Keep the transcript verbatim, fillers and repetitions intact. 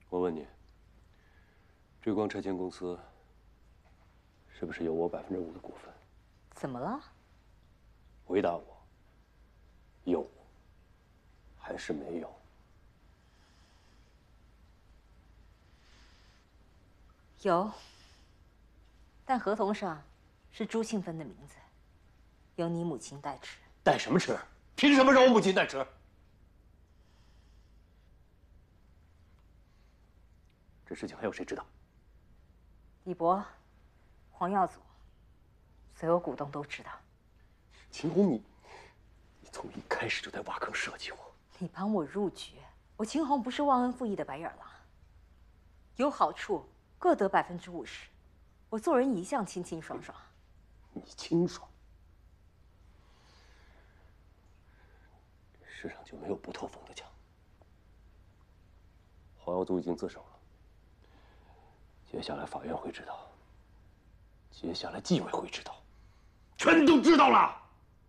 我问你，追光拆迁公司是不是有我百分之五的股份？ 怎么了？ 回答我，有还是没有？ 有，但合同上是朱庆芬的名字，由你母亲代持。 代什么持？凭什么让我母亲代持？这事情还有谁知道？ 李博、黄耀祖，所有股东都知道。 秦红，你你从一开始就在挖坑设计我。 你帮我入局，我秦红不是忘恩负义的白眼狼，有好处各得百分之五十。我做人一向清清爽爽。 你清爽，世上就没有不透风的墙。黄耀祖已经自首了，接下来法院会知道，接下来纪委会知道，全都知道了。